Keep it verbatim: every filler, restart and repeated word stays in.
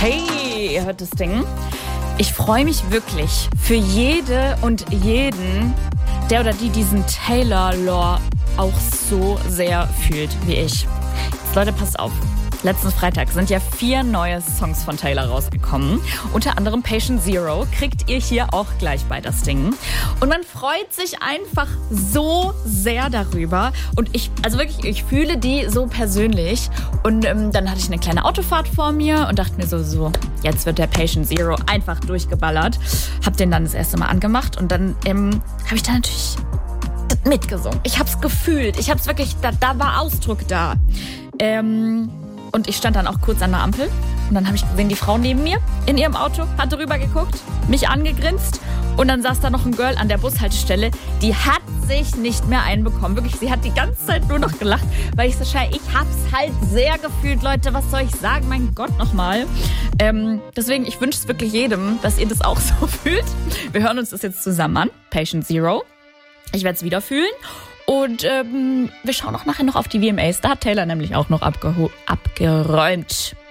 Hey, ihr hört das Ding. Ich freue mich wirklich für jede und jeden, der oder die diesen Taylor-Lore auch so sehr fühlt wie ich. Jetzt, Leute, passt auf. Letzten Freitag sind ja vier neue Songs von Taylor rausgekommen. Unter anderem Patient Zero kriegt ihr hier auch gleich bei das Ding. Und man freut sich einfach so sehr darüber. Und ich, also wirklich, ich fühle die so persönlich. Und ähm, dann hatte ich eine kleine Autofahrt vor mir und dachte mir so, so, jetzt wird der Patient Zero einfach durchgeballert. Hab den dann das erste Mal angemacht und dann ähm, habe ich da natürlich mitgesungen. Ich hab's gefühlt. Ich hab's wirklich, da, da war Ausdruck da. Ähm... Und ich stand dann auch kurz an der Ampel und dann habe ich gesehen, die Frau neben mir in ihrem Auto hat drüber geguckt, mich angegrinst und dann saß da noch ein Girl an der Bushaltestelle, die hat sich nicht mehr einbekommen. Wirklich, sie hat die ganze Zeit nur noch gelacht, weil ich so schei, ich hab's halt sehr gefühlt, Leute, was soll ich sagen, mein Gott nochmal. Ähm, deswegen, ich wünsche es wirklich jedem, dass ihr das auch so fühlt. Wir hören uns das jetzt zusammen an, Patient Zero. Ich werde es wieder fühlen. Und ähm, wir schauen auch nachher noch auf die V M As. Da hat Taylor nämlich auch noch abgeho- abgeräumt.